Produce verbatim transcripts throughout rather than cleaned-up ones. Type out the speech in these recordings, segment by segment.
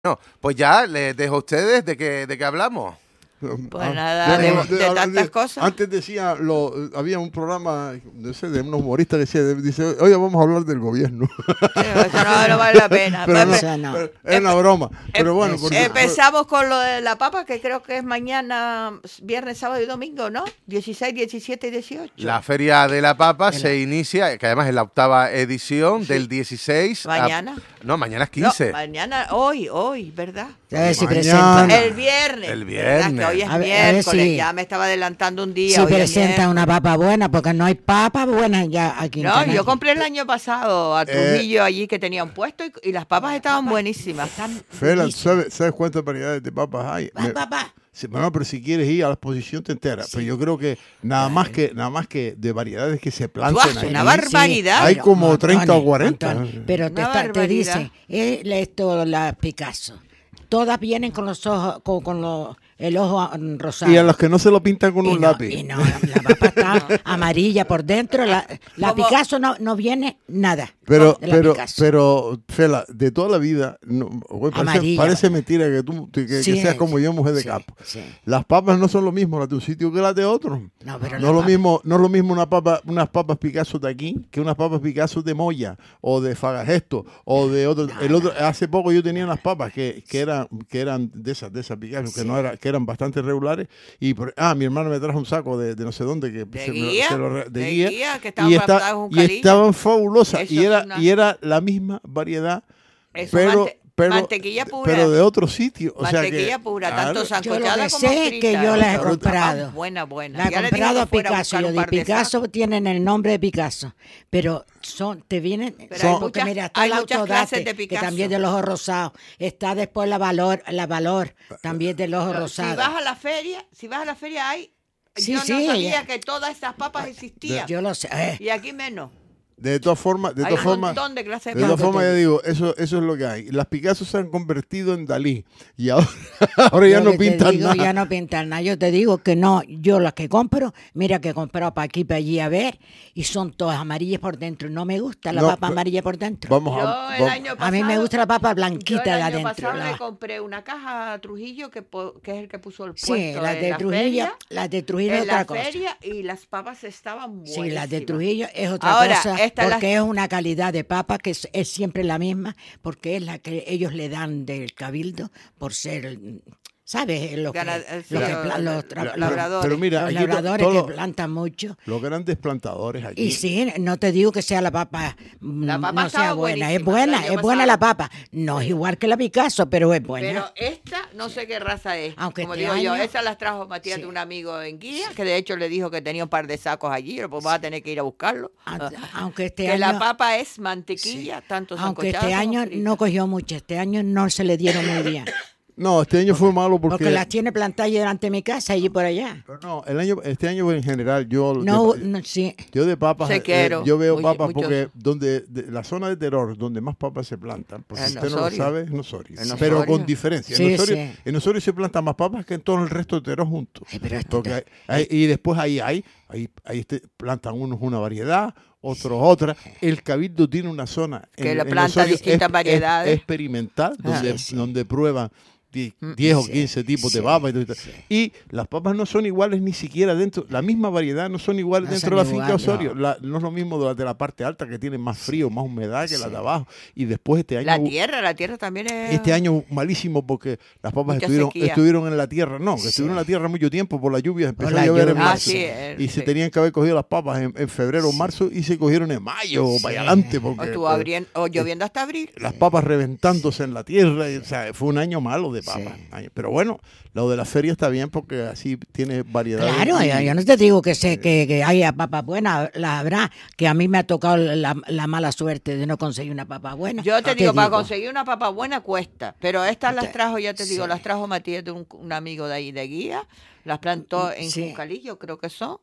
No, pues ya les dejo a ustedes de que, de que hablamos. Pues ah, nada, de, de, de, de tantas de, cosas. Antes decía, lo, había un programa no sé, de unos humoristas que decía, dice, oye, vamos a hablar del gobierno. Sí, eso no, no vale la pena. pero no, o sea, no. Pero es una broma. Pero bueno, porque, empezamos con lo de la papa, que creo que es mañana, viernes, sábado y domingo, ¿no? dieciséis, diecisiete y dieciocho. La Feria de la Papa se inicia, que además es la octava edición, sí. del dieciséis. ¿Mañana? A, no, mañana es quince. No, mañana, hoy, hoy, ¿verdad? A ver si presentan. El viernes. El viernes. Que hoy es a ver, miércoles, a ver si, ya me estaba adelantando un día. Si hoy presenta una papa buena, porque no hay papa buena ya aquí. No, yo compré el año pasado a Trujillo eh, allí que tenía un puesto y, y las papas estaban papas, buenísimas. Están Fela, ¿sabes, ¿sabes cuántas variedades de papas hay? Va, Me, papá. Sí, bueno, pero si quieres ir a la exposición te enteras. Sí. Pero yo creo que nada más que nada más que de variedades que se plantan aquí. Una barbaridad. Sí, hay como no, treinta Antonio, o cuarenta. Antonio, pero te, está, te dice, eh, esto, la Picasso. Todas vienen con los ojos, con, con los, el ojo rosado. Y a los que no se lo pintan con y un no, lápiz. Y no, la papa está amarilla por dentro. La, la Picasso no, no viene nada. Pero, pero, pero, Fela, de toda la vida, no, güey, parece, parece mentira que tú que, sí, que seas como yo, mujer de sí, campo. Sí. Las papas no son lo mismo las de un sitio que las de otro. No, pero no, lo mismo, no es lo mismo una papa, unas papas Picasso de aquí que unas papas Picasso de Moya o de Fagagesto o de otro. No, el otro no. Hace poco yo tenía unas papas que, que eran que eran de esas de esas Picasso sí. que no era que eran bastante regulares y por, ah mi hermano me trajo un saco de, de no sé dónde que de se, guía, se lo, de, de guía, guía que y, está, y estaban fabulosas Eso y era una... y era la misma variedad. Eso pero mante pero, mantequilla pura. Pero de otro sitio. O mantequilla sea que, pura, claro, tanto sancochada yo lo que como sé frita. que yo las he comprado. Ah, buena, buena. La he ya comprado a Picasso. A yo de Picasso tienen el nombre de Picasso. Pero son, te vienen. Pero son, hay porque muchas, mira, está hay la muchas Autodate, clases de Picasso. que también de los ojos rosados. Está después la Valor, la Valor, también del ojo rosado. Si vas a la feria, si vas a la feria hay. Sí, yo sí, no sabía ya. que todas estas papas existían. Yo lo sé. Eh. Y aquí menos. De todas formas, de Hay todas un formas, montón de clases de todas formas, ya digo, eso, eso es lo que hay. Las Picasso se han convertido en Dalí y ahora, ahora ya no pintan digo, nada. Ya no pintan nada. Yo te digo que no, yo las que compro, mira que he comprado para aquí, para allí a ver, y son todas amarillas por dentro. No me gusta la no, papa amarilla por dentro. Vamos yo a, el año pasado, a mí me gusta la papa blanquita yo el de año adentro. pasado la... le compré una caja a Trujillo que, que es el que puso el puesto sí, las de la Trujillo, feria, las de Trujillo es otra cosa. Feria, y las papas estaban buenísimas. Sí, las de Trujillo es otra Ahora, cosa, esta porque la... es una calidad de papa que es, es siempre la misma, porque es la que ellos le dan del cabildo por ser, ¿sabes? Lo que, Gana, lo que lo, plan, los pero, labradores, pero mira, los labradores todo, que plantan mucho. Los grandes plantadores aquí. Y sí, no te digo que sea la papa, la papa no sea buena, es buena, es buena la papa. No es igual que la Picasso, pero es buena. Pero esta, no sé qué raza es. Aunque Como este digo año, yo, esa las trajo Matías sí. de un amigo en guía, que de hecho le dijo que tenía un par de sacos allí, pues vas a tener que ir a buscarlo. Aunque este que año, la papa es mantequilla, sí. tanto aunque este año frita. no cogió mucho, este año no se le dieron muy bien. No, este año fue malo porque... Porque las tiene plantadas delante de mi casa, allí por allá. Pero no, el año, este año en general, yo... No, de, no sí. Yo de papas, eh, yo veo Oye, papas muchos... porque donde de, la zona de terror, donde más papas se plantan, porque en usted Osorio. no lo sabe, es en Osorio. En pero Osorio. con diferencia. Sí, en, Osorio, sí. en Osorio se plantan más papas que en todo el resto de terror juntos. Ay, pero porque hay, hay, y después ahí hay, ahí, ahí este, plantan unos una variedad, otros otra. El Cabildo tiene una zona que en, la en planta Osorio distintas es, variedades. Es, experimental, donde, ah, sí. donde prueban diez o quince sí, tipos sí, de papas y, todo, sí. y las papas no son iguales ni siquiera dentro, la misma variedad no son iguales no dentro son de la finca igual, Osorio, no. La, no es lo mismo de la, de la parte alta que tiene más frío, más humedad que sí. la de abajo, y después este año la tierra, la tierra también es este año malísimo porque las papas estuvieron, estuvieron en la tierra, no, que sí. estuvieron en la tierra mucho tiempo por la lluvia, empezó a llover en marzo, ah, sí, eh, y sí. se tenían que haber cogido las papas en, en febrero o sí. marzo y se cogieron en mayo o sí. para adelante porque o, estuvo pues, abriendo, o lloviendo hasta abril, las papas reventándose en la tierra, y, o sea, fue un año malo de papas, sí. pero bueno, lo de la feria está bien porque así tiene variedad. Claro, yo, yo no te digo que sé que, que haya papas buenas, las habrá, que a mí me ha tocado la, la mala suerte de no conseguir una papa buena. Yo te, te digo, digo, para conseguir una papa buena cuesta, pero estas las trajo, ya te sí. digo, las trajo Matías de un, un amigo de ahí de guía, las plantó en sí. Juncalillo, creo que son,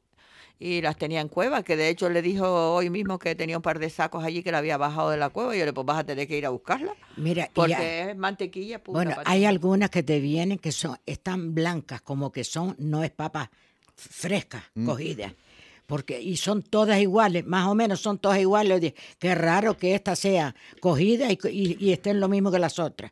y las tenía en cueva, que de hecho le dijo hoy mismo que tenía un par de sacos allí que la había bajado de la cueva, y yo le pues vas a tener que ir a buscarla. Mira, porque ya, es mantequilla pura. Bueno, hay algunas que te vienen que son están blancas, como que son, no es papa fresca, mm. cogida. Porque, y son todas iguales, más o menos son todas iguales. Qué raro que esta sea cogida y, y, y esté en lo mismo que las otras.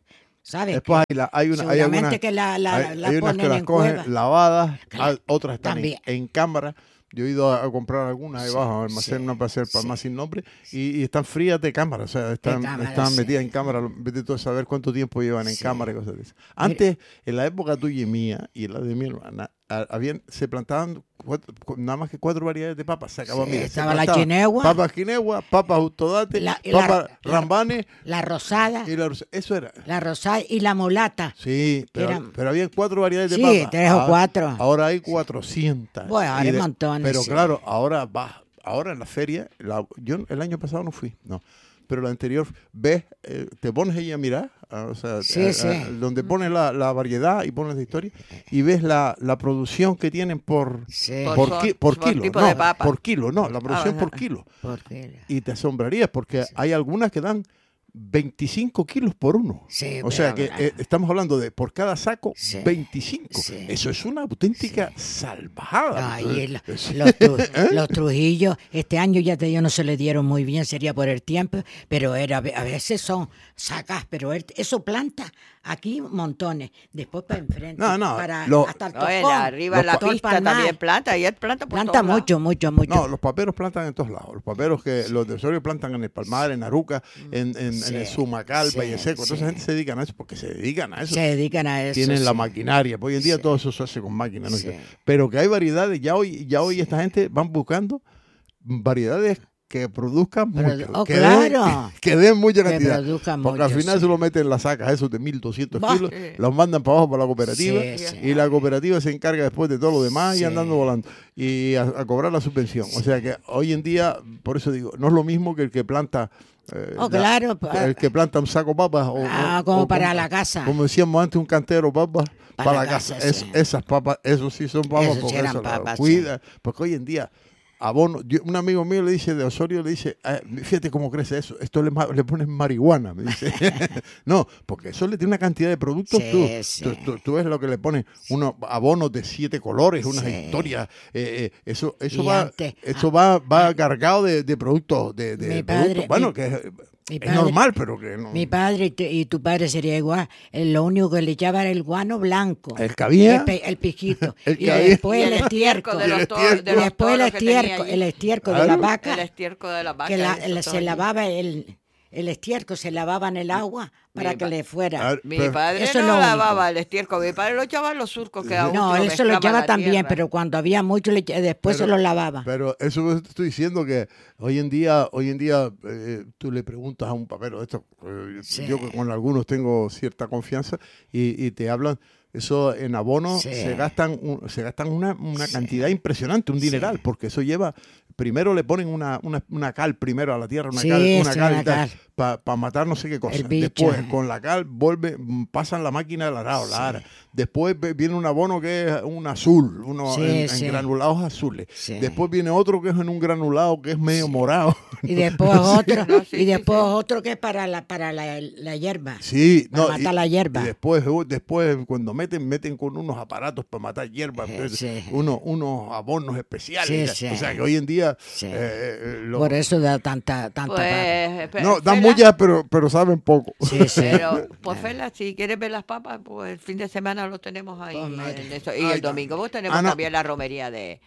¿sabes? Después hay, la, hay, una, hay Seguramente algunas, que la, la, hay, la hay unas ponen que las en cogen cueva. lavadas, Claro, hay- otras están en, también. en cámara. Yo he ido a, a comprar algunas ahí Sí, abajo, almacén, sí, una para hacer para sí. más sin nombre, y, y están frías de cámara, o sea, están, cámara, están sí. metidas en cámara, vete tú a saber cuánto tiempo llevan en Sí. cámara y cosas de esas. Antes, en la época tuya y mía, y en la de mi hermana, a- habían, se plantaban cuatro- cu- nada más que cuatro variedades de papas. Se acababa, Sí, mira, se estaba la plantaban quinegua. Papas quinegua, papas autodate, La- y la- papas la- rambanes, La rosada, y la, eso era. la rosada y la mulata. Sí, pero, Eran- pero había cuatro variedades de Sí, papas. tres o Ahora- cuatro. Ahora hay cuatrocientas. Bueno, ahora Y hay de- montones, Pero sí. claro, ahora va, ahora en la feria, la- yo el año pasado no fui, no. Pero la anterior, ves, eh, te pones ahí a mirar, ah, o sea, Sí, eh, sí. eh, donde pones la, la variedad y pones la historia, y ves la, la producción que tienen por, Sí. Por por, son- ki- por por kilo. tipo no, de papa. por kilo, no, la producción Ah, por ajá. kilo. Porque- Y te asombrarías porque hay algunas que dan veinticinco kilos por uno. Sí, O sea pero que claro. eh, estamos hablando de por cada saco Sí, veinticinco. sí. Eso es una auténtica salvajada. Ay, y lo- Sí. los, tru- los Trujillos, este año ya te digo, no se le dieron muy bien, sería por el tiempo, pero era a veces son sacas, pero él- eso planta aquí montones, después para enfrente, No, no, para lo- hasta el No, en tocón, la- arriba Los en la pa- pista palmar. también planta, y él planta por planta todos lados. mucho, mucho, mucho. No, los paperos plantan en todos lados. Los paperos que los de Osorio plantan en el Palmar, en Aruca, en, en, Sí, en el Sumacal, sí, Valle Seco. Toda esa sí. gente se dedican a eso porque se dedican a eso. Se dedican a eso. Tienen la sí. maquinaria. Pues hoy en día Sí. todo eso se hace con máquinas. ¿no? Sí. Pero que hay variedades. Ya hoy, ya hoy esta gente van buscando variedades que produzcan Pero- mucho. oh, que claro. Den, que den mucha Que cantidad. produzcan Porque mucho, al final sí. se lo meten en las sacas, esos de mil doscientos Bah. kilos, Sí. los mandan para abajo para la cooperativa Sí, sí. y la cooperativa se encarga después de todo lo demás y Sí. andando volando y a, a cobrar la subvención. O sea que hoy en día, por eso digo, no es lo mismo que el que planta. eh, Oh, la- claro, pa- el que planta un saco de papas. O, Ah, o- como o para la casa. Como decíamos antes, un cantero de papas para, Para la la casa. casa, Es- sí. esas papas, eso sí son papas Eso sí porque eran eso lo papas, cuida. Porque hoy en día, abono, yo- un amigo mío le dice de Osorio, le dice, "Ah, fíjate cómo crece eso, esto le, ma- le pones marihuana, me dice. No, porque eso le tiene una cantidad de productos. Sí, tú, sí. tú, tú- tú ves lo que le ponen, unos abonos de siete colores, unas Sí. historias. eh, eh, eso eso Y va antes, eso va, va cargado de, de productos. De, de Mi productos, padre- bueno, mi- que es, mi es padre- normal, pero que no. Mi padre y tu, y tu padre sería igual. Eh, Lo único que le echaba era el guano blanco. El que había. El, pe- el piquito. El y que había. después Y el estiércol. de los, el to- estiércol. de Y los después el toros que tenía estiércol, allí. el estiércol de Claro. la vaca. El estiércol de la vaca. que la- eso la- todo se allí. lavaba el, el estiércol, se lavaba en el agua para Mi que pa- le fuera. Ah, Mi Pero- padre Eso es no lo lavaba único. el estiércol, mi padre lo echaba en los surcos que aún No, lo él se lo mezclaba echaba en la también, tierra. pero cuando había mucho, le echa- después Pero- se lo lavaba. Pero eso te estoy diciendo que hoy en día, hoy en día eh, tú le preguntas a un papero esto, eh, Sí. yo que con algunos tengo cierta confianza y, y te hablan, eso en abono Sí. se gastan un- se gastan una, una cantidad impresionante, un dineral, porque eso lleva, primero le ponen una, una, una cal primero a la tierra, una Sí, cal, una sí, cal una y tal, cal. para matar no sé qué cosa. El bicho. Después con la cal vuelve, mm, pasan la máquina del arado, la ara. Después ve- viene un abono que es un azul, uno Sí, en, en sí. granulados azules. Sí. Después viene otro que es en un granulado que es medio morado. Y después otro, No, sí, y sí, después sí. otro que es para la, para la, la hierba. Sí, Para no, matar la hierba. Y después, uh, después cuando meten, meten con unos aparatos para matar hierba, Eh, entonces, sí. unos, unos abonos especiales. Sí, ya. sí. O sea que hoy en día Sí. eh, eh, lo- Por eso da tanta, tanta papa. Pues, pe- no, dan Fela, muchas, pero, pero saben poco. Sí, sí. Pero, pues Fela, si quieres ver las papas, pues el fin de semana lo tenemos ahí. Pues mira. en eso. Y Ay, el domingo pues tenemos ah, no. también la romería de,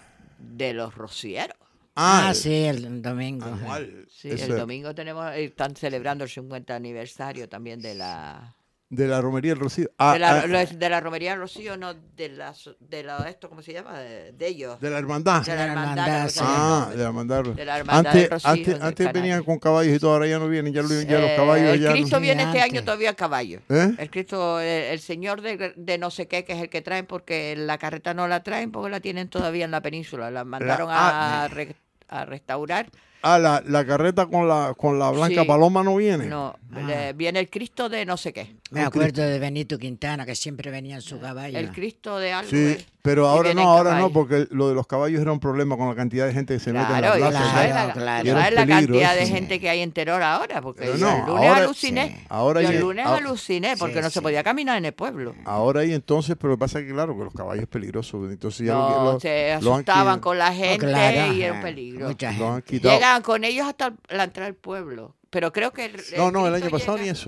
de los rocieros. Ah, el- sí, el domingo. anual. Sí, Ese- el domingo tenemos, están celebrando el cincuenta aniversario también de la De la romería del Rocío. Ah, de la, ah, lo- de la romería Rocío, no de la de la esto, ¿cómo se llama? De, de ellos. de la hermandad. De la la hermandad. hermandad, que no sí. sé el Ah, nombre. de la hermandad. De la hermandad Antes, del Rocío, antes, del antes canal. venían con caballos y todo, ahora ya no vienen, ya, lo- ya los Eh, caballos el ya no- Cristo Sí, viene este antes. año todavía a caballo. ¿Eh? El Cristo, el, el Señor de, de no sé qué, que es el que traen, porque la carreta no la traen, porque la tienen todavía en la península. La mandaron ah, a, re- a restaurar. Ah, la, la carreta con la con la blanca Sí. paloma no viene. No, Ah. le- viene el Cristo de no sé qué. Me acuerdo de Benito Quintana, que siempre venía en su caballo. El Cristo de algo. Sí, eh, pero y ahora viene no, en ahora caballo. no, porque lo de los caballos era un problema con la cantidad de gente que se mete en Claro, la y plaza. sabes ¿sabes? la, claro. Y era sabes un la peligro cantidad de eso. gente que hay en Teror ahora, porque Pero yo no, el lunes ahora- aluciné. sí. Ahora yo el ya- lunes ah- aluciné porque Sí, no se sí. podía caminar en el pueblo. Ahora y entonces, pero lo que pasa es que claro, que los caballos es peligroso, entonces ya lo, No, lo- se lo han asustaban qui- con la Oh, gente claro, y era un ajá, peligro. Mucha lo han gente. quitado. Llegaban con ellos hasta la entrada del pueblo. Pero creo que el, No, no, el año Cristo pasado llega- ni eso.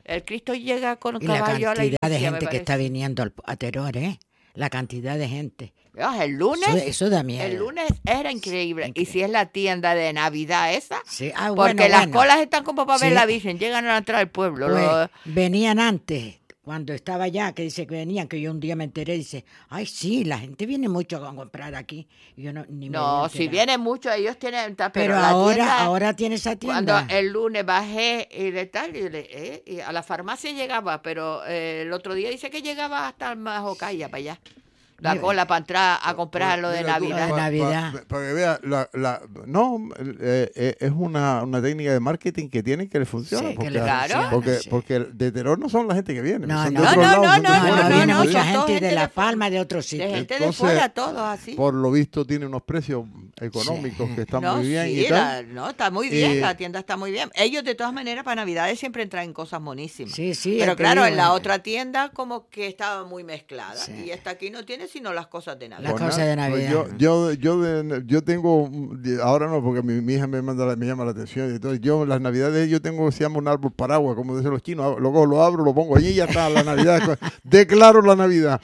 El Cristo llega con Y la caballo a la cantidad de iglesia, me gente que parece. está viniendo al- a Teror, ¿eh? La cantidad de gente. Ah, el lunes, Eso, eso da miedo. el lunes era increíble. Increíble. Y si es la tienda de Navidad esa, Sí, ah, porque bueno, las bueno. colas están como para ver Sí. la Virgen, llegan a la entrada del pueblo. Pues, lo- venían antes, cuando estaba allá, que dice que venían, que yo un día me enteré, dice, ay, sí, la gente viene mucho a comprar aquí. Y yo no, ni me no, había si enterado. vienen muchos, ellos tienen... Pero, Pero, la ahora, tienda- ahora tiene esa Cuando tienda. el lunes bajé y de tal, y, le- eh, y a la farmacia llegaba, pero eh, el otro día dice que llegaba hasta el Majocaya, para allá. La Mira. cola para entrar a comprar lo de Mira tú, Navidad. Lo de Navidad. pa- Para que vea, la, la, no, eh, eh, es una, una técnica de marketing que tienen que le funciona. Sí, que porque, le Claro. funciona, porque, sí. porque de Terror no son la gente que viene. No, son no. de otros No, no, lados, no, son de no, No, fuera. no, no, viene no, mucha son gente toda de gente La de fuera. Palma, de otros De sitios. gente de Entonces, fuera, todos así. Por lo visto tiene unos precios económicos que están no, muy bien sí, y tal. la- no, está muy bien, Y- la tienda está muy bien. Ellos, de todas maneras, para Navidades siempre traen cosas monísimas. Sí, sí, Pero ya te claro, digo, en la eh. otra tienda como que estaba muy mezclada. Sí. Y esta aquí no tiene sino las cosas de Las Navidad. Pues cosas nada, de pues Navidad. Yo, yo, yo, de- yo tengo, ahora no, porque mi, mi hija me manda la- me llama la atención. Entonces, yo las navidades yo tengo, se llama un árbol paraguas, como dicen los chinos. Luego lo abro, lo pongo allí y ya está la Navidad. Declaro la Navidad.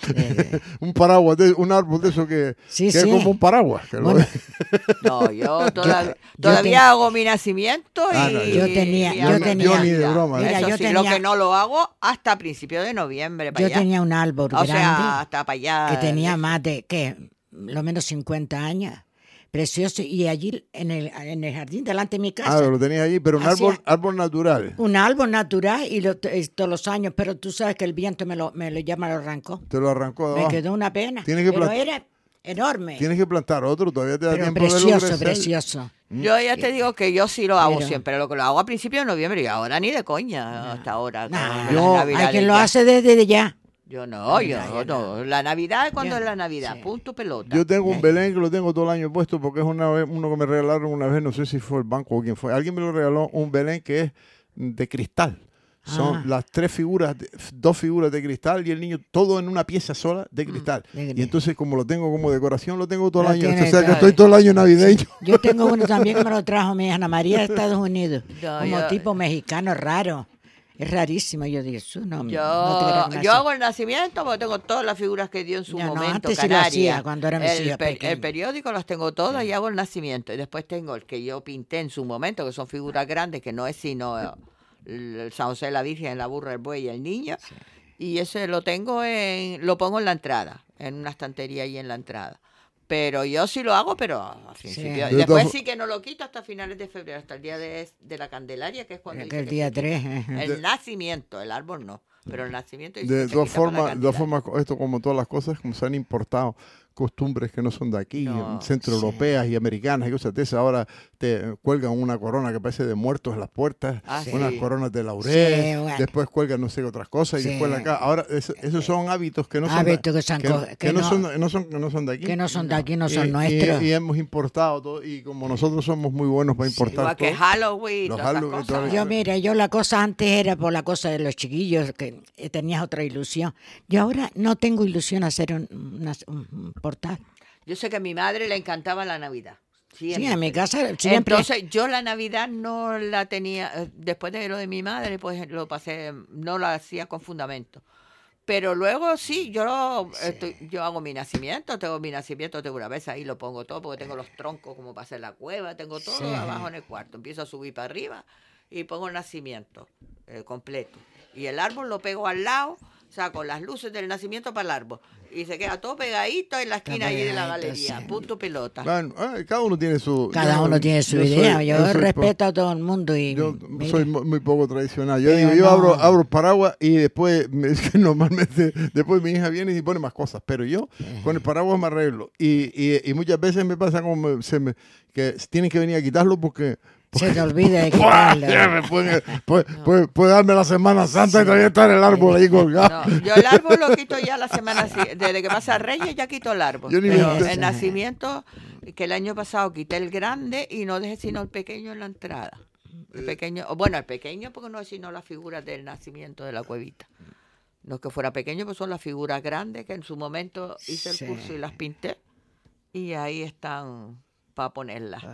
un paraguas, de- un árbol de eso que, Sí, que sí. es como un paraguas. que lo- Bueno, No, yo toda- yo todavía ten- hago mi nacimiento y Ah, no, yo tenía- y yo hago tenía- mi Yo ni de Navidad. broma, Mira, Eso yo sí, lo tenía- que no lo hago hasta principios de noviembre. Para yo allá. tenía un árbol O grande sea, hasta para allá. que tenía más de, ¿qué? Lo menos cincuenta años. Precioso. Y allí en el, en el jardín delante de mi casa. Ah, lo tenías allí, pero un Hacía- árbol, árbol natural. Un árbol natural y lo- eh, todos los años, pero tú sabes que el viento me lo, me lo llama, lo arrancó. Te lo arrancó de Me abajo. quedó una pena. Tienes que pero plant- era enorme. Tienes que plantar otro, todavía te da Pero tiempo de verlo precioso, crecer. precioso. Yo ya te digo que yo sí lo hago Pero- siempre, lo que lo hago a principios de noviembre y ahora ni de coña hasta ahora. con Nah, las Yo- Navidades hay quien lo ya. hace desde ya. Yo no, yo Navidad, yo no. La Navidad es cuando Yo- es la Navidad, sí. punto pelota. Yo tengo un Belén que lo tengo todo el año puesto porque es una vez, uno que me regalaron una vez, no sé si fue el banco o quién fue. Alguien me lo regaló, un Belén que es de cristal. Son Ah. las tres figuras, de- dos figuras de cristal y el niño todo en una pieza sola de cristal. de- Y entonces como lo tengo como decoración, lo tengo todo el Lo año. tiene O sea que todo. estoy todo el año navideño. Yo tengo uno también que me lo trajo mi Ana María de Estados Unidos. No, como yo- tipo mexicano raro. Es rarísimo. Yo digo, "Su, no, Yo, no te creas que yo nací". hago el nacimiento porque tengo todas las figuras que dio en su Ya, no, momento. antes sí lo Canaria. hacía, cuando era mis el, hijas per- el pequeñas. periódico las tengo todas y hago el nacimiento. Y después tengo el que yo pinté en su momento, que son figuras grandes, que no es sino eh, el, el San José, la Virgen, la burra, el buey y el niño. Y ese lo tengo en, lo pongo en la entrada, en una estantería ahí en la entrada. Pero yo sí lo hago, pero a principio. De Después todas- sí que no lo quito hasta finales de febrero, hasta el día de, de la Candelaria, que es cuando Que dice el que día se quita. tres. ajá. El nacimiento, el árbol no, pero el nacimiento dice De que se todas quita para la formas, de todas Candelaria. formas, esto como todas las cosas, como se han importado costumbres que no son de aquí, No, centroeuropeas y americanas y cosas de esas. Ahora te cuelgan una corona que parece de muertos en las puertas, Ah, unas sí. coronas de laurel, Sí, bueno. después cuelgan no sé qué otras cosas y Sí. después acá. Ahora es- esos son hábitos que no son, Hábitos de, que se han que, co- que que no, no- son, no son que no son de aquí. Que no son de aquí, no Y- son y- nuestros. Y, hemos importado todo y como nosotros somos muy buenos para importar Igual que todo, Halloween, Los todas esas Halloween, cosas. todo- Yo, mira, yo la cosa antes era por la cosa de los chiquillos, que eh, tenías otra ilusión. Yo ahora no tengo ilusión a hacer un, una- un- un portal. Yo sé que a mi madre le encantaba la Navidad. Sí, siempre. en mi casa siempre. Entonces yo la Navidad no la tenía, eh, después de lo de mi madre, pues lo pasé, no la hacía con fundamento. Pero luego sí, yo lo- estoy- yo hago mi nacimiento, tengo mi nacimiento, tengo una vez ahí, lo pongo todo, porque tengo los troncos como para hacer la cueva, tengo todo Sí. abajo en el cuarto. Empiezo a subir para arriba y pongo el nacimiento eh, completo. Y el árbol lo pego al lado, saco las luces del nacimiento para el árbol. Y se queda todo pegadito en la esquina allí de la pegadito, galería, sí. punto pelota. Bueno, ay, cada uno tiene su... Cada yo- uno tiene su yo soy- idea. yo yo soy po- respeto a todo el mundo y Yo mira, soy mu- muy poco tradicional. Yo Pero digo, yo no. abro, abro paraguas y después, me- es que normalmente, después mi hija viene y pone más cosas. Pero yo con el paraguas me arreglo. Y, y, y muchas veces me pasa como me- se me, que tienen que venir a quitarlo porque... se te olvida de ¡Buah! quitarlo. Ya me puede, puede, puede- puede darme la Semana Santa y todavía está el árbol ahí colgado. No, yo el árbol lo quito ya la semana si- desde que pasa Reyes ya quito el árbol. Yo ni me Pero entero. el nacimiento, que el año pasado quité el grande y no dejé sino el pequeño en la entrada. El pequeño, o bueno, el pequeño porque no es sino las figuras del nacimiento de la cuevita. No es que fuera pequeño, pues son las figuras grandes que en su momento hice el Sí. curso y las pinté. Y ahí están para ponerlas.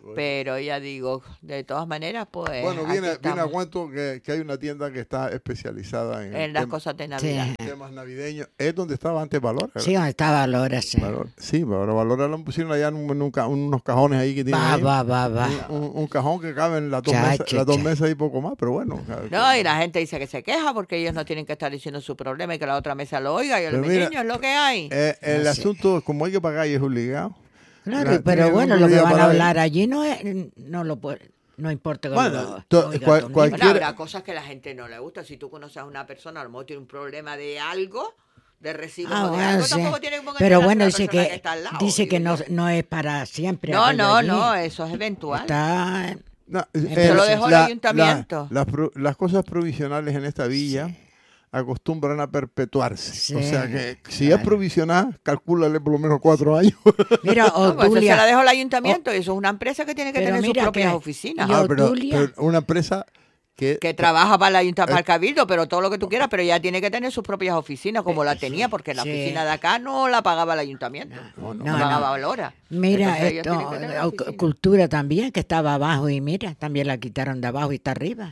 Pero ya digo, de todas maneras, pues. Bueno, aquí viene, viene a estamos, cuento que, que hay una tienda que está especializada en, en las tem- cosas de Navidad. Sí. temas navideños. Es donde estaba antes Valora. Sí, donde estaba Valora, sí. Valor- sí, pero ahora Valora lo pusieron allá en, un- en un ca- unos cajones ahí que tienen. Va, ahí. va, va, va. Un, un- un cajón que cabe en las dos, Cha, mesas, cha, las dos cha. mesas y poco más, pero bueno. No, y la gente dice que se queja porque ellos no tienen que estar diciendo su problema y que la otra mesa lo oiga. Y el Pero mira, niño es lo que hay. Eh, el Ah, sí. asunto, como hay que pagar y es obligado. Claro, La- pero tiene bueno, un lo que día van a para- hablar allí no es, no lo puede, no importa que Bueno, lo to- oiga cual- todo el cual- mundo. Bueno, quiere- habrá cosas que a la gente no le gusta. Si tú conoces a una persona, a lo mejor tiene un problema de algo, de recibo Ah, o de bueno, algo, sí. tampoco tiene que poner Pero a bueno, la dice persona que, está al lado, dice que digo no, yo. no es para siempre. No, aquello no, allí. no, eso es eventual. Está, No, Eso lo dejó el ayuntamiento. la- las, pro- las cosas provisionales en esta villa acostumbran a perpetuarse. Sí, O sea que si claro. es provisional, calcúlale por lo menos cuatro años. mira, No, pues eso se Odulia, la dejó el ayuntamiento y eso es una empresa que tiene que Pero tener sus mira propias que- oficinas. y Ah, pero, Odulia. pero una empresa que, Que trabaja para el ayuntamiento, para el Eh, cabildo, pero todo lo que tú quieras, pero ya tiene que tener sus propias oficinas, como la tenía, porque la Sí. oficina de acá no la pagaba el ayuntamiento, no, no, pagaba no. Valora. mira Entonces, ellos esto, tienen que tener eh, oficina. cultura también, que estaba abajo y mira, también la quitaron de abajo y está arriba.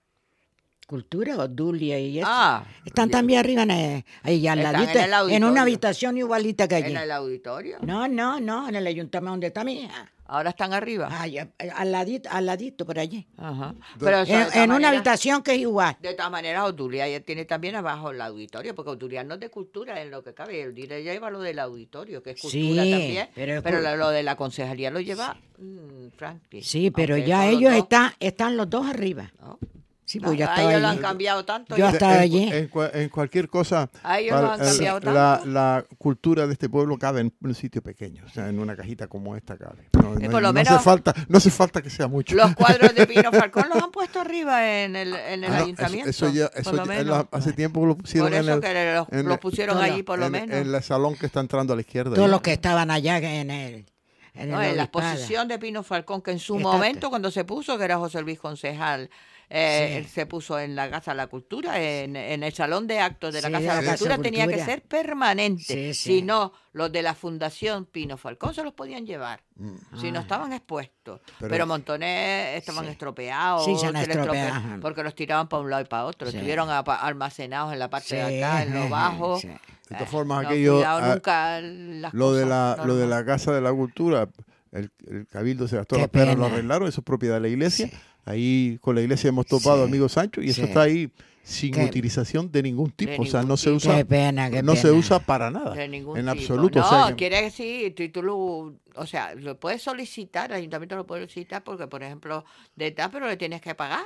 Cultura, Odulia y eso. Ah, Están ya. también arriba, en el- ahí al Están ladito, en el en, auditorio. una habitación igualita que allí. En el auditorio. No, no, no, en el ayuntamiento donde está mi hija. Ahora están arriba. Ay, eh, al ladito, al ladito por allí. Ajá. Pero eso, de En, todas en una maneras- habitación que es igual. De todas maneras, Odulia ya tiene también abajo el auditorio, porque Odulia no es de cultura, en lo que cabe. El ya lleva lo del auditorio, que es cultura Sí, también. pero Pero, es cul- lo, lo de la concejalía lo lleva mm, Franklin. Sí, pero Aunque ya son los ellos dos, están, están los dos arriba. ¿no? Sí, pues ya a estaba ellos lo allí. han cambiado tanto. Yo ya. hasta- estaba en, allí. en cua- en cualquier cosa, A ellos lo han el- cambiado la, tanto. la cultura de este pueblo cabe en un sitio pequeño, o sea, en una cajita como esta cabe. No, Y no- por lo no menos- hace falta, no hace falta que sea mucho. Los cuadros de Pino Falcón los han puesto arriba en el, en el Ah, no, ayuntamiento. Eso, eso ya, por eso lo ya- menos. hace tiempo lo pusieron Por eso en el, que los, en los el- pusieron no, no, allí, por lo en, menos. en el salón que está entrando a la izquierda. Todos ahí. los que estaban allá en el. En, No, el en la obispado. exposición de Pino Falcón, que en su Exacto. momento, cuando se puso, que era José Luis Concejal, eh, Sí. él se puso en la Casa de la Cultura, en, en el Salón de Actos de la Sí, Casa de de la la Casa Cultura, de tenía que Cultura. ser permanente. Sí, sí. Si no, los de la Fundación Pino Falcón se los podían llevar, si no Ah. estaban expuestos. Pero- Pero, montones estaban Sí. estropeados, Sí, se han les estrope- estropeado. porque los tiraban para un lado y para otro. Sí. Estuvieron apa- almacenados en la parte Sí, de acá, en lo bajo. sí. De todas formas, no aquello, cuidado ah, nunca las Lo de, cosas la, lo de la normales. Casa de la Cultura, el, el Cabildo se gastó Qué las penas, lo pena. arreglaron, eso es propiedad de la iglesia. Sí. Ahí con la iglesia hemos topado, Sí. amigo Sancho, y eso Sí. está ahí sin Qué- utilización de ningún tipo. De o sea, ningún no se tipo. usa, Qué pena, qué no se pena. usa para nada. De ningún en tipo. absoluto. No, o sea, que- quiere decir, tú, tú lo, o sea, lo puedes solicitar, el ayuntamiento lo puede solicitar porque, por ejemplo, de tal, pero le tienes que pagar.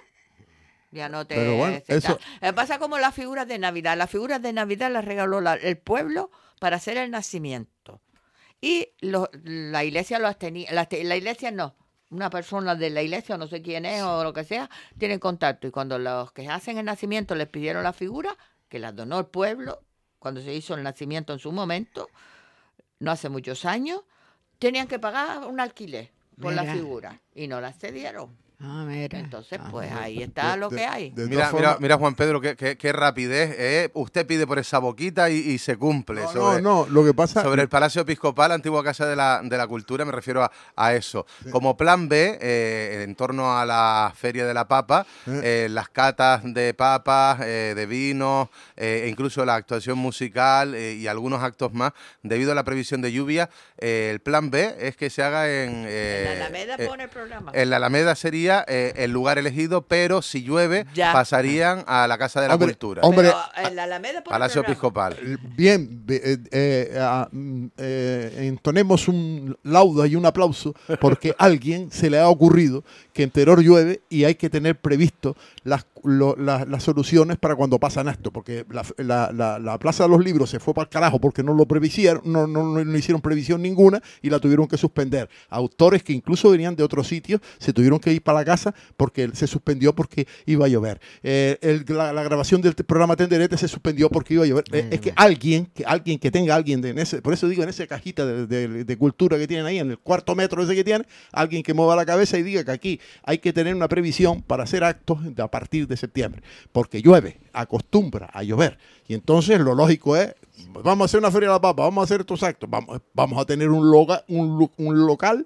Ya no te... Pero bueno, se eso- está- Eh, Pasa como las figuras de Navidad. Las figuras de Navidad las regaló la- el pueblo para hacer el nacimiento. Y lo- la iglesia lo tenía, la, la iglesia no. Una persona de la iglesia, o no sé quién es, o lo que sea, tienen contacto. Y cuando los que hacen el nacimiento les pidieron la figura, que las donó el pueblo, cuando se hizo el nacimiento en su momento, no hace muchos años, tenían que pagar un alquiler por la Mira. figura. Y no las cedieron. Ah, mira. Entonces, Ah, pues bueno. ahí está de- lo de- que hay. de Mira, todas mira, formas- mira, Juan Pedro, qué, qué- qué rapidez. ¿eh? Usted pide por esa boquita y, y se cumple. No, sobre, no, no, lo que pasa sobre el Palacio Episcopal, antigua Casa de la, de la Cultura, me refiero a, a eso. Como plan B, eh, en torno a la Feria de la Papa, eh, las catas de papas, eh, de vinos, eh, e incluso la actuación musical eh, y algunos actos más, debido a la previsión de lluvia, eh, el plan B es que se haga en... eh, en la Alameda eh, pone el programa. en la Alameda sería eh, el lugar elegido, pero si llueve Ya. pasarían a la Casa de la Hombre, Cultura. hombre, Pero en la Alameda pone Palacio el programa. Episcopal. Bien, eh, eh, ah, mm, eh, entonemos un laudo y un aplauso porque a alguien se le ha ocurrido que en Teror llueve y hay que tener previsto las, lo- la- las soluciones para cuando pasan esto, porque la, la- la- la Plaza de los Libros se fue para el carajo porque no lo previsieron, no, no, no, no hicieron previsión ninguna y la tuvieron que suspender. Autores que incluso venían de otros sitios se tuvieron que ir para la casa porque se suspendió porque iba a llover. Eh, el- la, la grabación del programa Tenderete se suspendió porque iba a llover. Eh, es que alguien, que alguien que tenga alguien de en ese, por eso digo en esa cajita de, de- de cultura que tienen ahí, en el cuarto metro ese que tiene, alguien que mueva la cabeza y diga que aquí hay que tener una previsión para hacer actos de- a partir de septiembre, porque llueve, acostumbra a llover. Y entonces lo lógico es, vamos a hacer una feria de la papa, vamos a hacer estos actos, vamos, vamos a tener un, loga, un, lu- un local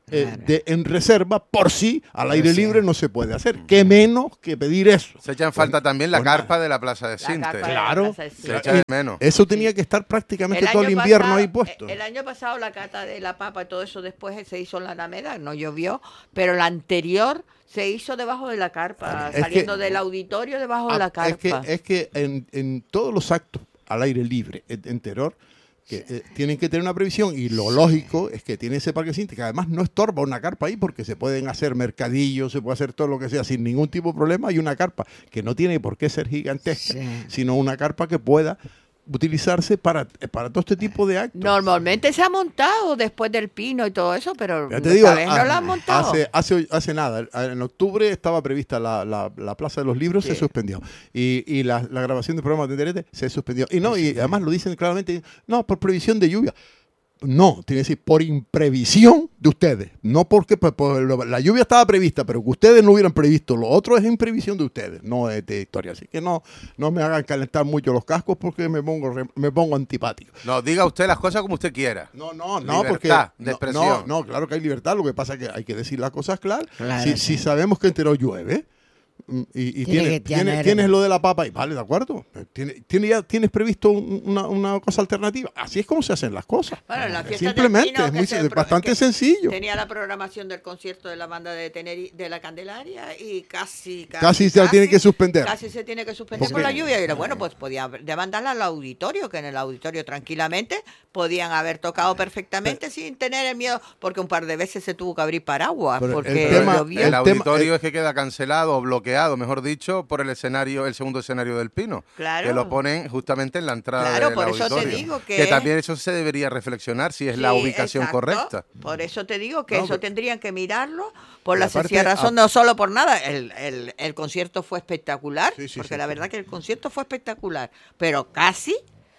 eh, Claro. de, en reserva por si al aire Pues sí. libre no se puede hacer. ¿Qué menos que pedir eso? Se echa en falta también la pues nada. carpa de la Plaza de La Sinte. carpa de la Claro. Plaza de Sinte. Se echa de menos. Eso tenía que estar prácticamente El todo el año invierno pasado- ahí puesto. El año pasado la cata de la papa y todo eso después se hizo en la Alameda, no llovió, pero la anterior se hizo debajo de la carpa, Es que- saliendo del auditorio debajo de la Ah, carpa. es que, es que en, en todos los actos al aire libre, en, en Teror, que eh, tienen que tener una previsión y lo lógico es que tiene ese parque Sinte, que además no estorba una carpa ahí porque se pueden hacer mercadillos, se puede hacer todo lo que sea sin ningún tipo de problema. Hay una carpa que no tiene por qué ser gigantesca, Sí. sino una carpa que pueda utilizarse para, para todo este tipo de actos. Normalmente se ha montado después del pino y todo eso, pero Ya te digo, esta vez no ah, la han montado. Hace, hace, hace nada, en octubre estaba prevista la, la, la Plaza de los Libros, Sí. se suspendió. Y, y la, la grabación de programas de T N T se suspendió. Y no, y además lo dicen claramente, no, por previsión de lluvia. No, tiene que decir, por imprevisión de ustedes. No porque pues, pues, lo- la lluvia estaba prevista, pero que ustedes no hubieran previsto. Lo otro es imprevisión de ustedes, no es de historia. Así que no, no me hagan calentar mucho los cascos porque me pongo, re- me pongo antipático. No, diga usted las cosas como usted quiera. No, no, no, Libertad porque de no, expresión. no, no, claro que hay libertad, lo que pasa es que hay que decir las cosas claras. Claro, si, sí. si sabemos que entero llueve mm, y, y Tiene tiene- que tiene- tener- tienes lo de la papa y vale, de acuerdo. Tiene, tiene ya tienes previsto un- una, una cosa alternativa. Así es como se hacen las cosas. Bueno, en la fiesta del Simplemente, Pino, es que muy, se es pro- bastante que sencillo. Tenía la programación del concierto de la banda de Teneri- de la Candelaria y casi casi, Casi se la tiene que suspender. Casi se tiene que suspender Porque- por la lluvia. Y era, bueno, pues podían demandarla al auditorio, que en el auditorio tranquilamente podían haber tocado perfectamente sin tener el miedo, porque un par de veces se tuvo que abrir paraguas Pero el porque tema- llovió. El El tema- auditorio el- es que queda cancelado o bloqueado, mejor dicho, por el escenario, el segundo escenario del Pino. Claro. Que lo ponen justamente en la entrada Claro, del por eso te auditorio. digo que- también eso se debería reflexionar si es la Sí, ubicación exacto. correcta. Por eso te digo que No, eso pero- tendrían que mirarlo por Y la aparte, sencilla razón, a- no solo por nada. El, el, el concierto fue espectacular, Sí, sí, porque sí, la sí. verdad que el concierto fue espectacular, pero casi,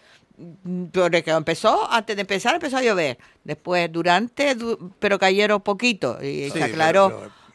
mm, desde que empezó, antes de empezar empezó a llover. Después, durante, du- pero cayeron poquito y Sí, se aclaró. pero-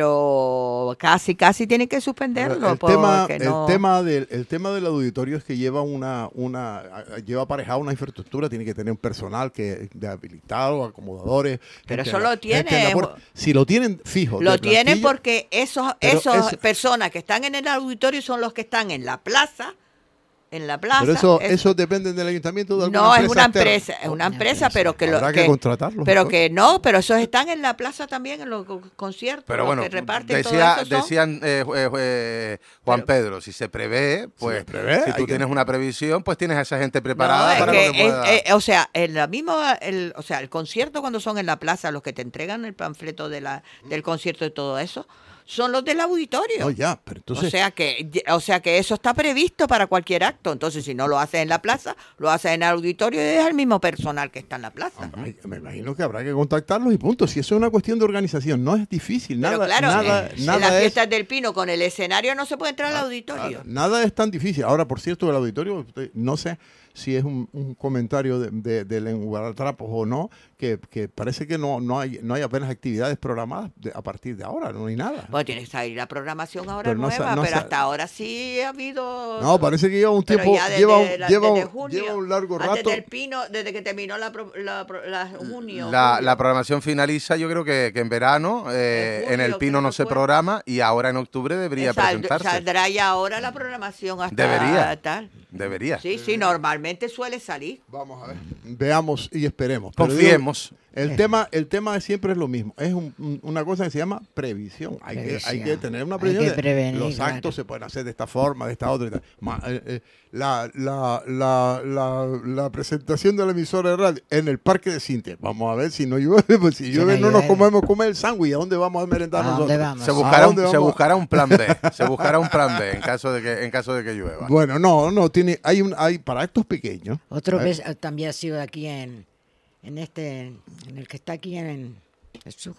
Pero casi, casi tienen que suspenderlo. el tema, porque el no- tema del, el tema del auditorio es que lleva una, una, lleva aparejada una infraestructura, tiene que tener un personal que de habilitado, acomodadores. Pero gente eso en la- lo tiene, gente en la puerta. Si lo tienen fijo. Lo de tienen plantilla, porque esos, Pero esos es- personas que están en el auditorio son los que están en la plaza, en la plaza. Pero eso, es- eso depende del ayuntamiento de alguna no, es empresa una externa. empresa, es una Una empresa, empresa. pero que lo Habrá que que, contratarlos, pero entonces. que no, pero esos están en la plaza también en los co- conciertos, Pero los bueno, que reparten decía, todo eso son- decían eh, eh, eh, Juan Pero- Pedro, si se prevé, pues se prevé, si hay tú que- tienes una previsión, pues tienes a esa gente No, preparada es para que lo que es- pueda. eh, o sea, en la misma, el, o sea, el concierto cuando son en la plaza, los que te entregan el panfleto de la, del concierto y todo eso, son los del auditorio. No, ya, pero entonces. o sea que o sea que eso está previsto para cualquier acto. Entonces, si no lo haces en la plaza, lo haces en el auditorio y es el mismo personal que está en la plaza. Ay, me imagino que habrá que contactarlos y punto. Si eso es una cuestión de organización, no es difícil. Pero Nada, claro, nada, en, en nada las es, fiestas del Pino con el escenario no se puede entrar al ah, auditorio. nada es tan difícil. Ahora, por cierto, el auditorio, usted- no sé si es un, un comentario de, de, de lenguatrapos o no, que, que parece que no, no, hay, no hay apenas actividades programadas de- a partir de ahora, no hay nada. Bueno, tiene que salir la programación ahora Pero no sa- nueva, no pero sa- hasta ahora sí ha habido. No, parece que lleva un Pero tiempo, ya desde lleva, un- la- lleva, desde un- junio, lleva un largo antes rato. del Pino, desde que terminó la, pro- la, pro- la junio. La, julio. la programación finaliza, yo creo que, que en verano, eh, En en el julio, Pino creo no que se fue. programa y ahora en octubre debería Sal- presentarse. Saldrá ya ahora la programación hasta Debería. tal. Debería. Sí, sí, normalmente suele salir. Vamos a ver. Veamos y esperemos. Pero Confiemos. digo, el tema, el tema siempre es lo mismo. Es un- un- una cosa que se llama previsión. Hay, que, hay Previsión. que tener una Hay previsión. que de- prevenir, los claro. actos se pueden hacer de esta forma, de esta otra. y tal. Ma- eh, eh, la, la, la, la, la presentación de la emisora de radio en el parque de Sinte. Vamos a ver si no llueve. Pues si Si llueve, no no nos llueve. comemos comer el sándwich. ¿A dónde vamos a merendar ¿A dónde nosotros? vamos? Se ¿A buscará, dónde un, se vamos? buscará un plan B. Se buscará un plan B en caso de que, en caso de que llueva. Bueno, no, no, tiene, hay un, hay para actos pequeños. Otro ¿eh? vez eh, también ha sido aquí en, en este, en el que está aquí en Jesús.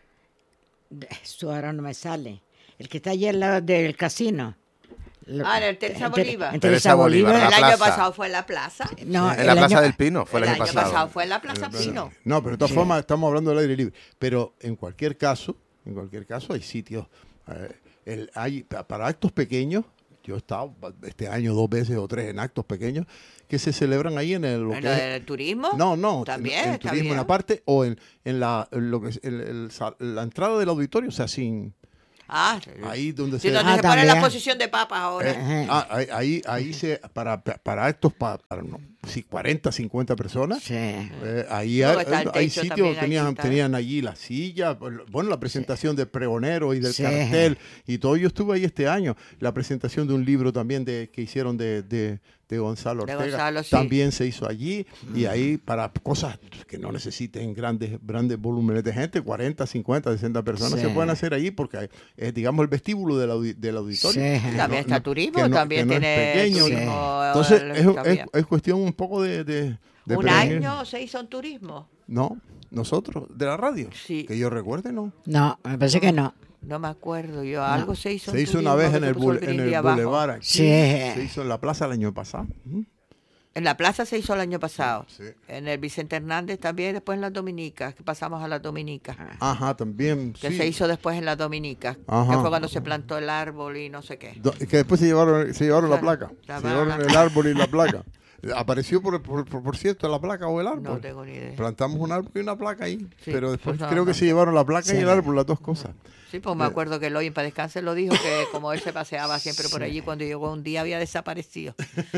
De- Jesús, ahora no me sale. El que está allí al lado del casino. Lo- Ah, en el Teresa en Ter- Bolívar. En Teresa Teresa Bolívar, Bolívar. la El año plaza. pasado fue en la plaza. No, en el la año- Plaza del Pino fue el el año año pasado. pasado. fue en la Plaza Pino. No, pero de todas Sí. formas estamos hablando del aire libre. Pero en cualquier caso, en cualquier caso hay sitios. eh, el- hay, pa- para actos pequeños, yo he estado este año dos veces o tres en actos pequeños que se celebran ahí en el... Lo ¿En que lo es- del turismo? no, no, También, en, en está turismo en bien. la parte o en, en la, en lo que es el- el sal- la entrada del auditorio, o sea, sin Ah, ahí donde sí, se... donde Ah, se pone la también. posición de papas ahora. Eh, ah, ahí, ahí, ahí se, para, para actos pa- para, no, sí, cuarenta, cincuenta personas, Sí. eh, ahí Luego hay, está el hay techo sitios, también, ahí tenían, está. tenían allí la silla, bueno, la presentación del pregonero y del Sí. cartel y todo. Yo estuve ahí este año, la presentación de un libro también de, que hicieron de, de, de Gonzalo De Ortega, Gonzalo, sí. también se hizo allí y ahí para cosas que no necesiten grandes, grandes volúmenes de gente, cuarenta, cincuenta, sesenta personas Sí. se pueden hacer allí porque hay, es, digamos, el vestíbulo del, audi- del auditorio. Sí. que También está turismo, que también que es tiene pequeño. turismo, Entonces, el- es, es, también. es cuestión un poco de... de, de Un prevenir. año se hizo un turismo. No, nosotros, de la radio. Sí. Que yo recuerde, no. No, me parece que no. No me acuerdo yo. Algo se hizo. Se un hizo una turismo vez que en se el, puso bule- en gris el abajo. Boulevard aquí. Sí. Se hizo en la plaza el año pasado. Ujú. En la plaza se hizo el año pasado. Sí. En el Vicente Hernández también, después en las Dominicas, que pasamos a las Dominicas. Ajá, también. Que sí. se hizo después en las Dominicas. Ajá. Que fue cuando se plantó el árbol y no sé qué. Do- Que después se llevaron, se llevaron la Claro, placa. la Se llevaron placa. el árbol y la placa. Apareció, por, por, por, por cierto, la placa o el árbol. No tengo ni idea. Plantamos un árbol y una placa ahí. Sí, pero después pues nada creo que más. se llevaron la placa y Sí. el árbol, las dos cosas. Sí, pues me acuerdo que Eloy en Paz Descanse lo dijo, que como él se paseaba siempre por allí, cuando llegó un día había desaparecido.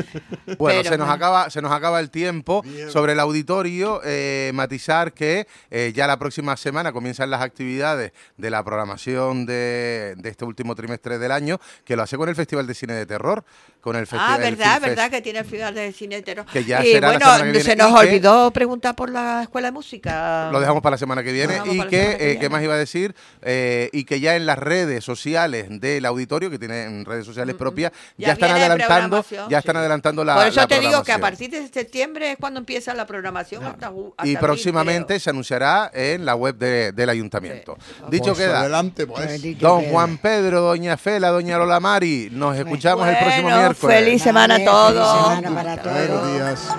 Bueno, Pero, se nos bueno. acaba, se nos acaba el tiempo. Sobre el auditorio, eh, matizar que eh, ya la próxima semana comienzan las actividades de la programación de, de este último trimestre del año, que lo hace con el Festival de Cine de Terror, con el Ah, Festival del verdad, Film Fest. verdad que tiene el Festival de Cine de Terror. Que ya y será la bueno, semana que viene. se nos Y que- olvidó preguntar por la Escuela de Música. Lo dejamos para la semana que viene. Lo dejamos Y para la que, semana que eh, ¿qué viene. más iba a decir? Eh, y que ya en las redes sociales del auditorio, que tienen redes sociales propias, ya, Ya están viene adelantando, programación, ya están sí. adelantando la Por eso la te digo que a programación. partir de septiembre es cuando empieza la programación hasta, ju- hasta Y abril, próximamente creo. se anunciará en la web de- del ayuntamiento. Sí. Dicho Pues queda, adelante, pues. Dicho don queda. Juan Pedro, doña Fela, doña Lola Mari, nos escuchamos el próximo Bueno, miércoles. feliz semana a Vale, todos. feliz semana para todos. Buenos días.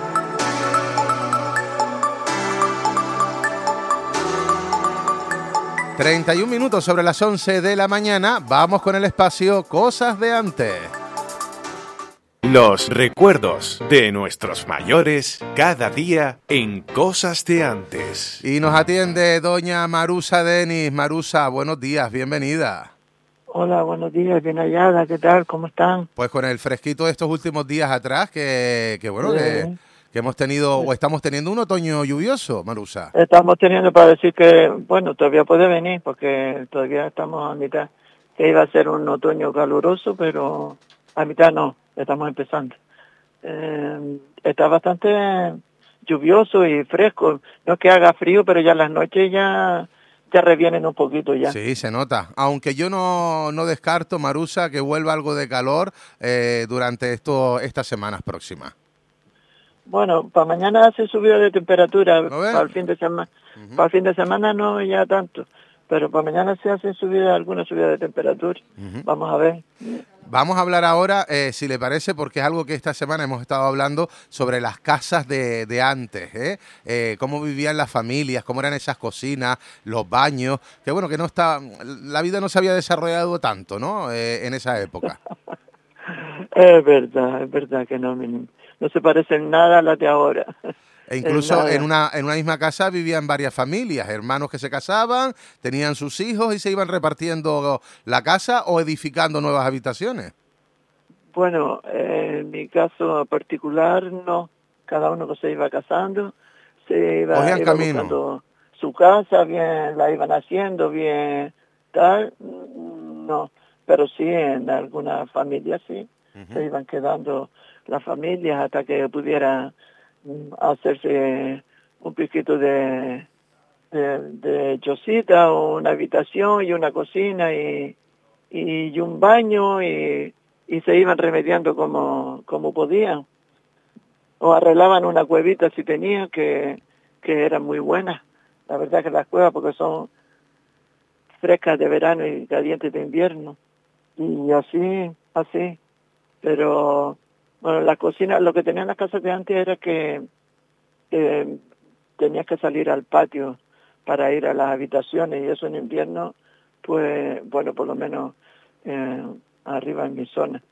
treinta y un minutos sobre las once de la mañana, vamos con el espacio Cosas de Antes. Los recuerdos de nuestros mayores cada día en Cosas de Antes. Y nos atiende doña Marusa Denis. Marusa, buenos días, bienvenida. Hola, buenos días, bien hallada, ¿qué tal? ¿Cómo están? Pues con el fresquito de estos últimos días atrás, que, que bueno, Sí. que, que hemos tenido o estamos teniendo un otoño lluvioso, Marusa. Estamos teniendo para decir que, bueno, todavía puede venir, porque todavía estamos a mitad, que iba a ser un otoño caluroso, pero a mitad no, estamos empezando. Eh, está bastante lluvioso y fresco, no es que haga frío, pero ya las noches ya, ya revienen un poquito ya. Sí, se nota. Aunque yo no, no descarto, Marusa, que vuelva algo de calor eh, durante esto, estas semanas próximas. Bueno, para mañana hace subida de temperatura, ¿Lo ves? para el fin de semana, para el fin de semana no ya tanto, pero para mañana se hace subida, alguna subida de temperatura. Vamos a ver. Vamos a hablar ahora, eh, si le parece, porque es algo que esta semana hemos estado hablando sobre las casas de, de antes, ¿eh? Eh, cómo vivían las familias, cómo eran esas cocinas, los baños, que bueno, que no está, la vida no se había desarrollado tanto, ¿no? Eh, en esa época. Es verdad, es verdad que no, no se parecen nada a las de ahora. E incluso nada. en una, en una misma casa vivían varias familias, hermanos que se casaban, tenían sus hijos y se iban repartiendo la casa o edificando nuevas habitaciones. Bueno, eh, en mi caso particular, no. Cada uno que se iba casando, se iba, Cogían iba camino. buscando su casa, bien la iban haciendo, bien tal. No, pero sí, en algunas familias sí, se iban quedando las familias hasta que pudiera mm, hacerse un piquito de, de, de chocita o una habitación y una cocina y, y un baño y, y se iban remediando como, como podían. O arreglaban una cuevita si tenían, que, que eran muy buenas. La verdad que las cuevas, porque son frescas de verano y calientes de invierno. Y así, así. Pero, bueno, la cocina, lo que tenían las casas de antes era que eh, tenías que salir al patio para ir a las habitaciones, y eso en invierno, pues, bueno, por lo menos eh, arriba en mi zona,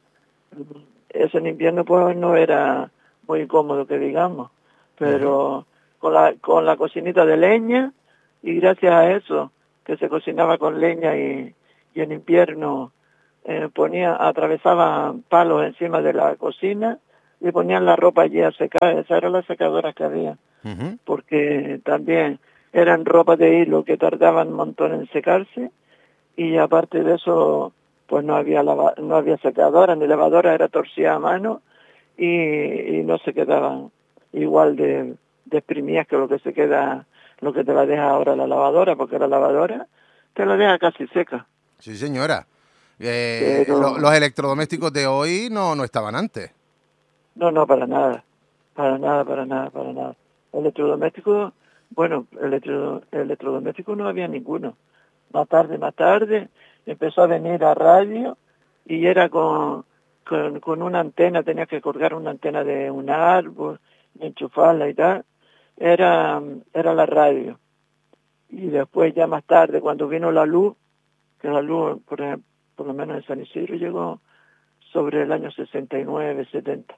eso en invierno pues no era muy cómodo que digamos, pero con la, con la cocinita de leña, y gracias a eso, que se cocinaba con leña y, y en invierno eh, ponía, atravesaba palos encima de la cocina y ponían la ropa allí a secar. Esas eran las secadoras que había, Ujú. porque también eran ropas de hilo que tardaban un montón en secarse, y aparte de eso pues no había lava, no había secadora ni lavadora, era torcida a mano y, y no se quedaban igual de, de exprimidas que lo que se queda, lo que te la deja ahora la lavadora, porque la lavadora te la deja casi seca. Sí, señora. Eh, Pero lo- los electrodomésticos de hoy no, no estaban antes. no, no, para nada, para nada, para nada, para nada. Electrodoméstico, bueno, electro, electrodoméstico no había ninguno. Más tarde, más tarde, empezó a venir a radio y era con, con, con una antena, tenías que colgar una antena de un árbol, y enchufarla y tal. Era, era la radio. Y después ya más tarde, cuando vino la luz, que la luz, por ejemplo, por lo menos en San Isidro, llegó sobre el año sesenta y nueve, setenta.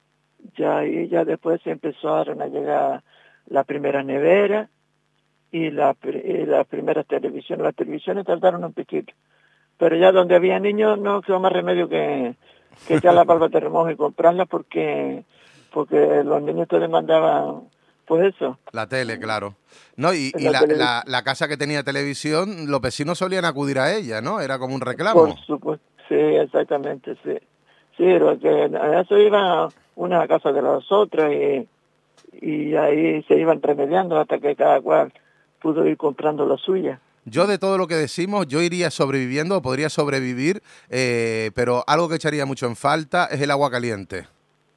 Ya ahí ya después se empezaron a llegar las primeras neveras y, la, y las primeras televisiones. Las televisiones tardaron un poquito, pero ya donde había niños no quedó más remedio que, que echar la palma de remojo y comprarlas, porque porque los niños te demandaban, pues eso. La tele, claro. No, y, y La la, televi- la, la casa que tenía televisión, los vecinos solían acudir a ella, ¿no? Era como un Por reclamo. supuesto, sí, exactamente, sí. Sí, lo que a eso iba una a casa de las otras y, y ahí se iban remediando hasta que cada cual pudo ir comprando la suya. Yo de todo lo que decimos, yo iría sobreviviendo, o podría sobrevivir, eh, pero algo que echaría mucho en falta es el agua caliente.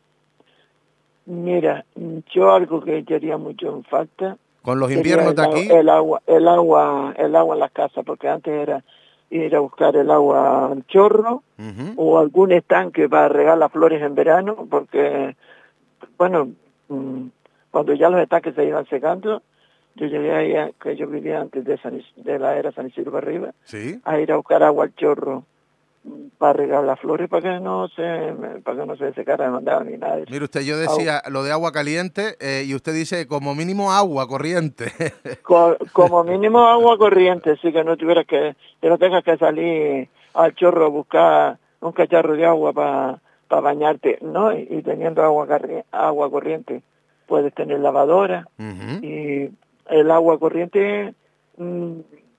Mira, yo algo que echaría mucho en falta Con los sería inviernos el, de agua- aquí, el agua, el agua, el agua en las casas, porque antes era ir a buscar el agua al chorro ujú, o algún estanque para regar las flores en verano, porque, bueno, mm, cuando ya los estanques se iban secando, yo llegué ahí, a- que yo vivía antes de, San Is- de la era San Isidro para arriba, sí. a ir a buscar agua al chorro mm, para regar las flores, para que no se, para que no se secara, me mandaban ni nada de eso. Mire usted, yo decía lo de agua caliente eh, y usted dice como mínimo agua corriente. Co- como mínimo agua corriente, sí, que no tuvieras que, que no tengas que salir al chorro a buscar un cacharro de agua para bañarte, ¿no? Y, y teniendo agua, carri- agua corriente, puedes tener lavadora, Ujú. y el agua corriente mm,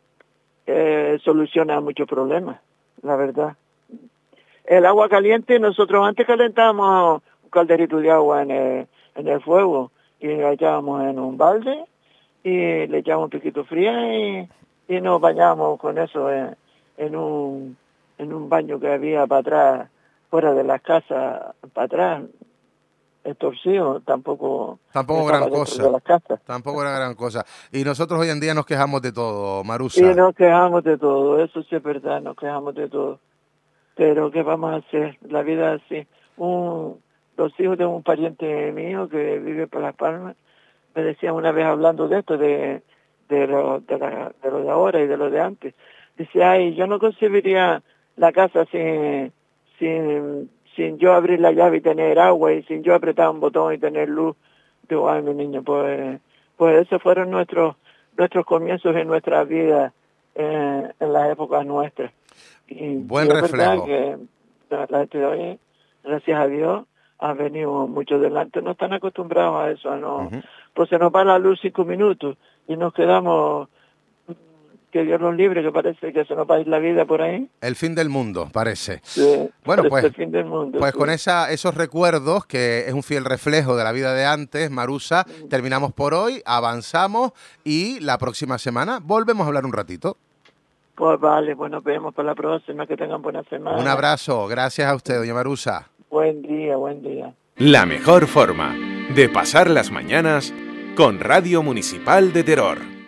eh, soluciona muchos problemas, la verdad. El agua caliente, nosotros antes calentábamos un calderito de agua en el, en el fuego y lo echábamos en un balde y le echábamos un poquito fría y, y nos bañábamos con eso en, en un en un baño que había para atrás, fuera de las casas, para atrás, estorcido, tampoco Tampoco estaba gran dentro cosa. de las casas. Tampoco era gran cosa. Y nosotros hoy en día nos quejamos de todo, Y Marusa. nos quejamos de todo, eso sí es verdad, nos quejamos de todo. Pero ¿qué vamos a hacer? La vida es así. Un, los hijos de un pariente mío que vive por Las Palmas me decían una vez hablando de esto, de, de, lo, de, la, de lo de ahora y de lo de antes. Dice, ay, yo no concebiría la casa sin, sin, sin yo abrir la llave y tener agua, y sin yo apretar un botón y tener luz. Digo, ay, mi niño, pues, pues esos fueron nuestros, nuestros comienzos en nuestra vida, eh, en las épocas nuestras. Y, Buen y es reflejo. verdad que la, la gente de hoy, gracias a Dios, ha venido mucho delante. No están acostumbrados a eso, a no, Ujú. pues se nos va la luz cinco minutos y nos quedamos, que Dios nos libre, que parece que se nos va a ir la vida por ahí. El fin del mundo, parece. Sí, Bueno, parece pues, el fin del mundo. pues sí. con esa, esos recuerdos, que es un fiel reflejo de la vida de antes, Marusa, terminamos por hoy, avanzamos y la próxima semana volvemos a hablar un ratito. Pues vale, pues nos vemos para la próxima, que tengan buena semana. Un abrazo, gracias a usted, doña Marusa. Buen día, buen día. La mejor forma de pasar las mañanas con Radio Municipal de Teror.